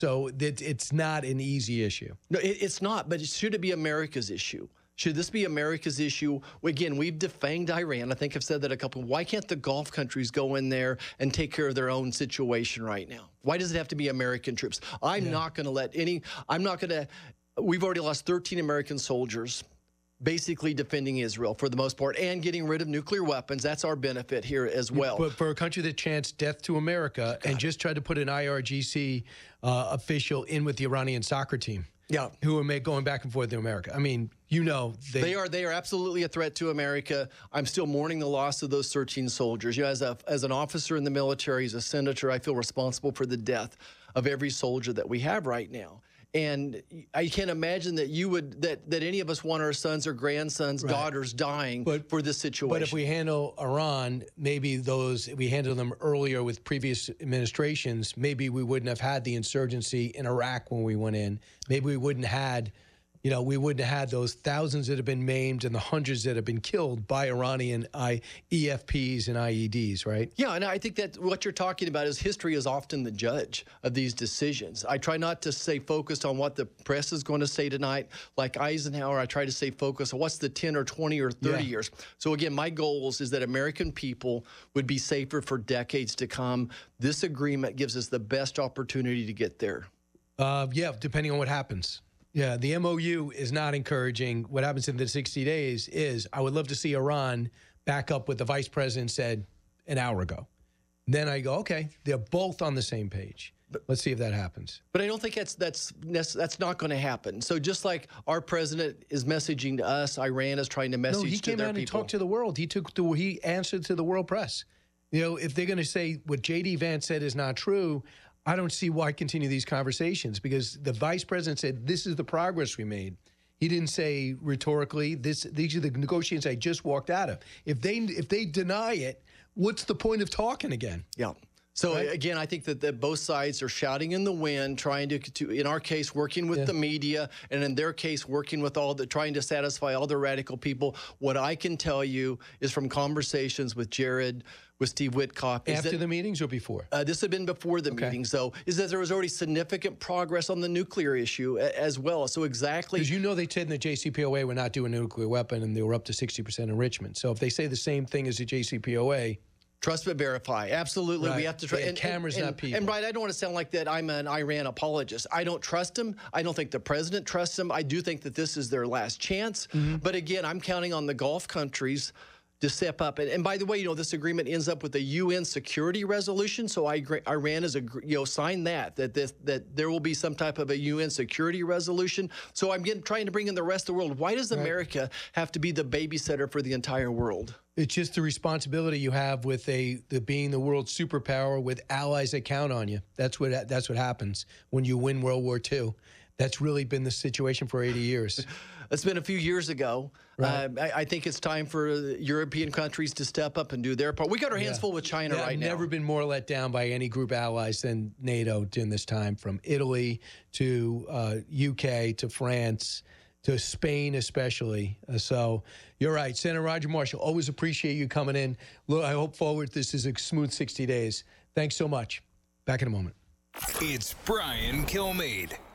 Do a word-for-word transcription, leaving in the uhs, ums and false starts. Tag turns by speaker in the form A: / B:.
A: So it, it's not an easy issue.
B: No, it, it's not, but should it be America's issue? Should this be America's issue? Again, we've defanged Iran. I think I've said that a couple. Why can't the Gulf countries go in there and take care of their own situation right now? Why does it have to be American troops? I'm yeah. not going to let any, I'm not going to, we've already lost thirteen American soldiers basically defending Israel for the most part and getting rid of nuclear weapons. That's our benefit here as well.
A: But for a country that chants death to America God. and just tried to put an I R G C uh, official in with the Iranian soccer team.
B: Yeah,
A: who are make, going back and forth to America. I mean, you know, they,
B: they are they are absolutely a threat to America. I'm still mourning the loss of those thirteen soldiers. You know, as a as an officer in the military, as a senator, I feel responsible for the death of every soldier that we have right now. And I can't imagine that you would that that any of us want our sons or grandsons, right. daughters dying
A: but,
B: for this situation.
A: But if we handle Iran, maybe those we handled them earlier with previous administrations, maybe we wouldn't have had the insurgency in Iraq when we went in. Maybe we wouldn't have had, you know, we wouldn't have had those thousands that have been maimed and the hundreds that have been killed by Iranian I, E F Ps and I E Ds, right?
B: Yeah, and I think that what you're talking about is history is often the judge of these decisions. I try not to stay focused on what the press is going to say tonight. Like Eisenhower, I try to stay focused on what's the ten or twenty or thirty yeah. years. So again, my goals is that American people would be safer for decades to come. This agreement gives us the best opportunity to get there.
A: Uh, yeah, depending on what happens. Yeah, the M O U is not encouraging. What happens in the sixty days is I would love to see Iran back up what the vice president said an hour ago. Then I go, okay, they're both on the same page. But, Let's see if that happens.
B: But I don't think that's that's that's not going to happen. So just like our president is messaging to us, Iran is trying to message
A: no, he
B: to
A: came
B: their
A: out
B: people.
A: and talked to the world. He took the, he answered to the world press. You know, if they're going to say what J D Vance said is not true, I don't see why continue these conversations, because the vice president said, this is the progress we made. He didn't say rhetorically, this, these are the negotiations I just walked out of. If they if they deny it, what's the point of talking again?
B: Yeah. So
A: right?
B: again, I think that, that both sides are shouting in the wind, trying to, to in our case, working with yeah. the media, and in their case, working with all the, trying to satisfy all the radical people. What I can tell you is from conversations with Jared, with Steve Witkoff. Is
A: After
B: that,
A: the meetings or before?
B: Uh, this had been before the
A: okay.
B: meetings, though, is that there was already significant progress on the nuclear issue a, as well. So exactly.
A: Because you know they said in the J C P O A we're not doing a nuclear weapon, and they were up to sixty percent enrichment. So if they say the same thing as the J C P O A,
B: trust but verify. Absolutely.
A: Right.
B: We have to try.
A: Yeah,
B: and,
A: cameras,
B: and,
A: not people.
B: And, Brian, I don't want to sound like that I'm an Iran apologist. I don't trust him. I don't think the president trusts him. I do think that this is their last chance. Mm-hmm. But again, I'm counting on the Gulf countries to step up. And, and by the way, you know, this agreement ends up with a U N security resolution. So I, Iran has, you know, signed that, that, this, that there will be some type of a U N security resolution. So I'm getting, trying to bring in the rest of the world. Why does America right. have to be the babysitter for the entire world?
A: It's just the responsibility you have with a the being the world superpower with allies that count on you. That's what that's what happens when you win World War Two. That's really been the situation for eighty years.
B: It's been a few years ago.
A: Right.
B: Uh, I, I think it's time for European countries to step up and do their part. We got our hands
A: yeah.
B: full with China
A: yeah,
B: right
A: I've
B: now.
A: Never been more let down by any group allies than NATO in this time, from Italy to uh, U K to France to Spain especially. Uh, so you're right. Senator Roger Marshall, always appreciate you coming in. Look, I hope forward this is a smooth sixty days. Thanks so much. Back in a moment.
C: It's Brian Kilmeade.